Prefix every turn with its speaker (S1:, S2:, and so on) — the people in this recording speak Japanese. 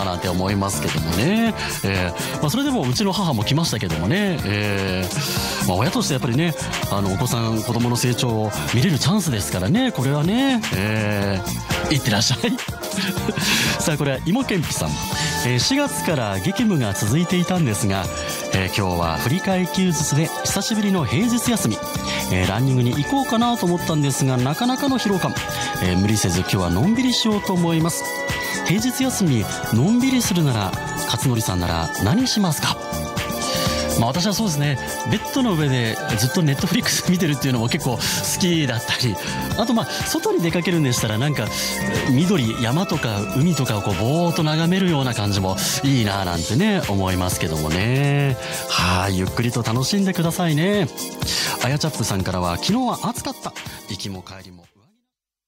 S1: なんて思いますけどもね。それでもうちの母も来ましたけどもね。親としてやっぱりね、お子さん子供の成長を見れるチャンスですからね、これはね。いってらっしゃい。さあ、これは芋けんぴさん。4月から激務が続いていたんですが、今日は振り替え休日で久しぶりの平日休み、ランニングに行こうかなと思ったんですが、なかなかの疲労感、無理せず今日はのんびりしようと思います。平日休みのんびりするなら、勝則さんなら何しますか？私はそうですね、ベッドの上でずっとネットフリックス見てるっていうのも結構好きだったり、あと外に出かけるんでしたら、なんか緑、山とか海とかをこうぼーっと眺めるような感じもいいななんてね思いますけどもね。はい、ゆっくりと楽しんでくださいね。あやチャップさんからは、昨日は暑かった、行きも帰りも